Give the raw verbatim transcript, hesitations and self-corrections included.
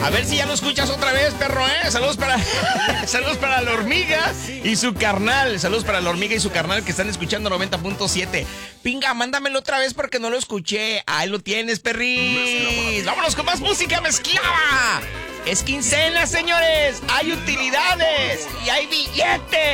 A ver si ya lo escuchas otra vez, perro, ¿eh? Saludos para, saludos para la hormiga y su carnal. Saludos para la hormiga y su carnal que están escuchando noventa punto siete. Pinga, mándamelo otra vez porque no lo escuché. Ahí lo tienes, perris. Vámonos con más música mezclada. Es quincena, señores. Hay utilidades y hay billetes.